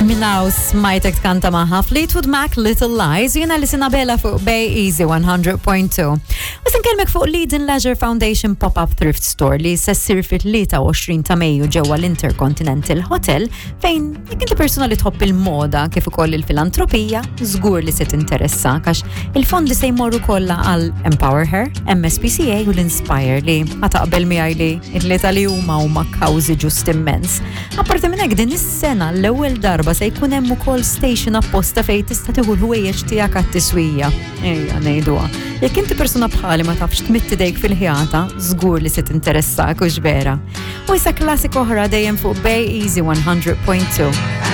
Milaw smajtek tkanta maħħa Fleetwood Mac Little Lies jiena li Sinabella fuq Bay Easy 100.2. U nkellmek fuq Leeds Leisure Foundation Pop-Up Thrift Store li sessir fit-23 ta' Mejju ġewwa l-Intercontinental Hotel fejn jekk inti persuna li tħobb il-moda kif ukoll il-filantropija żgur li se tinteressa għax il-fondi se jmorru kollha għal Empower Her, MSPCA u l-Inspire li ħataqbel miegħi li it-tlieta li huma kawżi ġust immens. Apparti minn hekk din is-sena l-ewwel darba se jkun hemm ukoll station apposta fejn tista' tieħu l-ħwejjeġ tiegħek għat-tiswija. Ejja ngħiduha. Jekk inti persuna bħali ma tafx tmitti dejk fil-ħjata, żgur li se tinteressak u vera. U issa klassik oħra dejjem fuq Bay Easy 100.2.